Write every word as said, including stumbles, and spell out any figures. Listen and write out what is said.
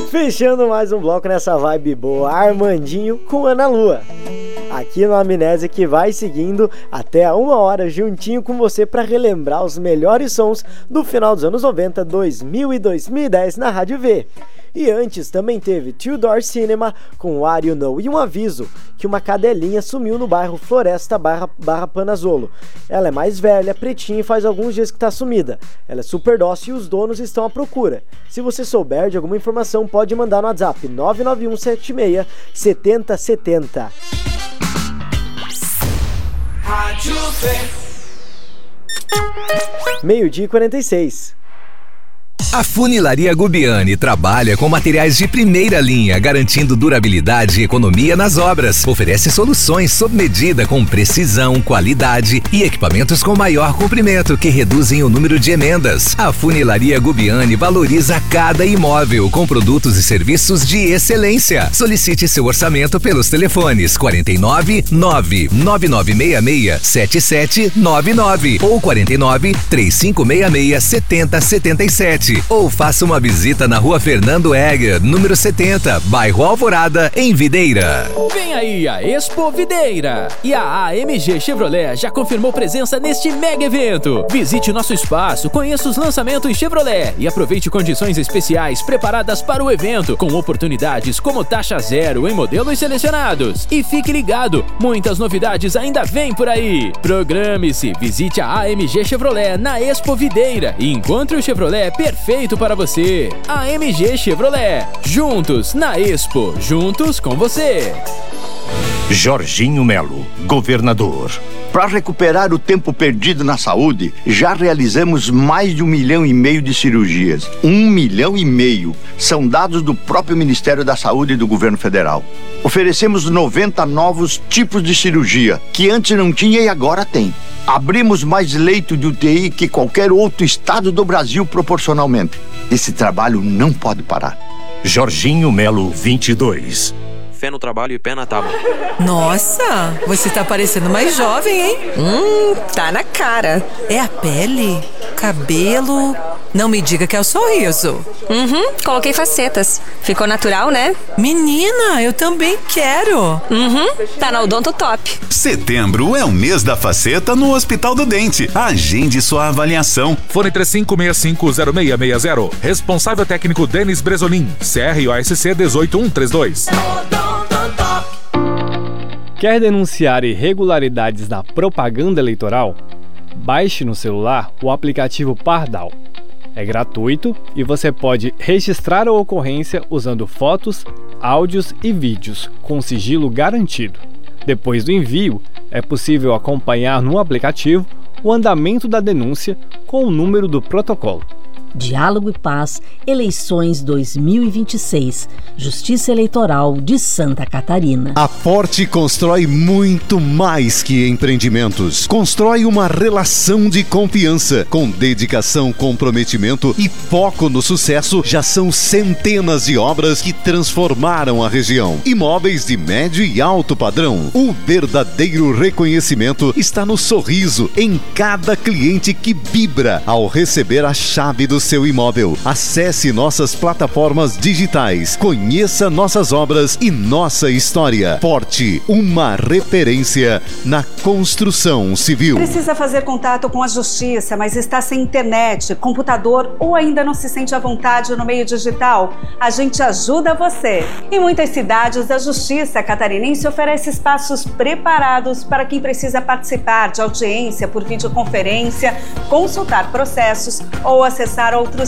Fechando mais um bloco nessa vibe boa, Armandinho com Ana Lua. Aqui no Amnésia, que vai seguindo até a uma hora juntinho com você para relembrar os melhores sons do final dos anos noventa, dois mil e dois mil e dez na Rádio V. E antes também teve Two Door Cinema com What You Know e um aviso que uma cadelinha sumiu no bairro Floresta barra, barra Panazolo. Ela é mais velha, pretinha e faz alguns dias que está sumida. Ela é super dócil e os donos estão à procura. Se você souber de alguma informação, pode mandar no WhatsApp nove nove um sete seis sete zero sete zero. Meio-dia e quarenta e seis. A Funilaria Gubiani trabalha com materiais de primeira linha, garantindo durabilidade e economia nas obras. Oferece soluções sob medida com precisão, qualidade e equipamentos com maior comprimento que reduzem o número de emendas. A Funilaria Gubiani valoriza cada imóvel com produtos e serviços de excelência. Solicite seu orçamento pelos telefones quarenta e nove, nove nove nove seis seis, sete sete nove nove ou quarenta e nove, três cinco seis seis, sete zero sete sete. Ou faça uma visita na Rua Fernando Egger, número setenta, bairro Alvorada, em Videira. Vem aí a Expo Videira. E a A M G Chevrolet já confirmou presença neste mega evento. Visite nosso espaço, conheça os lançamentos Chevrolet e aproveite condições especiais preparadas para o evento, com oportunidades como taxa zero em modelos selecionados. E fique ligado, muitas novidades ainda vêm por aí. Programe-se, visite a A M G Chevrolet na Expo Videira e encontre o Chevrolet perfeito Feito para você. A M G Chevrolet. Juntos na Expo. Juntos com você. Jorginho Melo, governador. Para recuperar o tempo perdido na saúde, já realizamos mais de um milhão e meio de cirurgias. Um milhão e meio. São dados do próprio Ministério da Saúde e do Governo Federal. Oferecemos noventa novos tipos de cirurgia, que antes não tinha e agora tem. Abrimos mais leito de U T I que qualquer outro estado do Brasil proporcionalmente. Esse trabalho não pode parar. Jorginho Melo, vinte e dois. Fé no trabalho e pé na tábua. Nossa, você tá parecendo mais jovem, hein? Hum, tá na cara. É a pele? Cabelo? Não me diga que é o sorriso. Uhum, coloquei facetas. Ficou natural, né? Menina, eu também quero. Uhum, tá na Odonto Top. Setembro é o mês da faceta no Hospital do Dente. Agende sua avaliação. Fone três cinco seis cinco zero seis seis zero. Responsável técnico Denis Bresolim. C R O S C dezoito um três dois. Quer denunciar irregularidades na propaganda eleitoral? Baixe no celular o aplicativo Pardal. É gratuito e você pode registrar a ocorrência usando fotos, áudios e vídeos com sigilo garantido. Depois do envio, é possível acompanhar no aplicativo o andamento da denúncia com o número do protocolo. Diálogo e Paz, Eleições dois mil e vinte e seis, Justiça Eleitoral de Santa Catarina. A Forte constrói muito mais que empreendimentos. Constrói uma relação de confiança. Com dedicação, comprometimento e foco no sucesso, já são centenas de obras que transformaram a região. Imóveis de médio e alto padrão. O verdadeiro reconhecimento está no sorriso em cada cliente que vibra ao receber a chave do seu imóvel. Acesse nossas plataformas digitais, conheça nossas obras e nossa história. Forte, uma referência na construção civil. Precisa fazer contato com a justiça, mas está sem internet, computador ou ainda não se sente à vontade no meio digital? A gente ajuda você. Em muitas cidades, a Justiça Catarinense oferece espaços preparados para quem precisa participar de audiência por videoconferência, consultar processos ou acessar outros